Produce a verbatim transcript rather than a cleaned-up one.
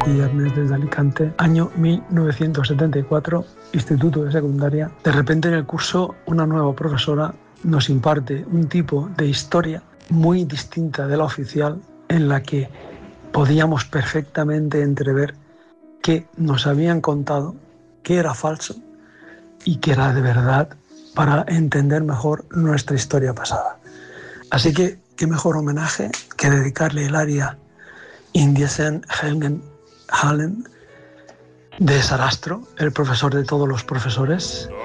y Ernest desde Alicante, año mil novecientos setenta y cuatro, instituto de secundaria. De repente en el curso una nueva profesora nos imparte un tipo de historia muy distinta de la oficial, en la que podíamos perfectamente entrever qué nos habían contado, qué era falso y qué era de verdad, para entender mejor nuestra historia pasada. Así que qué mejor homenaje que dedicarle el aria Indiesen Helgen Hallen de Sarastro, el profesor de todos los profesores,